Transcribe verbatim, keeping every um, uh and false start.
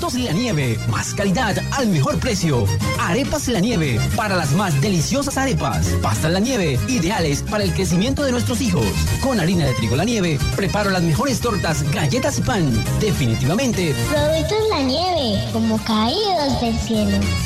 Productos La Nieve, más calidad al mejor precio. Arepas La Nieve, para las más deliciosas arepas. Pastas La Nieve, ideales para el crecimiento de nuestros hijos. Con harina de trigo La Nieve, preparo las mejores tortas, galletas y pan. Definitivamente, Productos La Nieve, como caídos del cielo.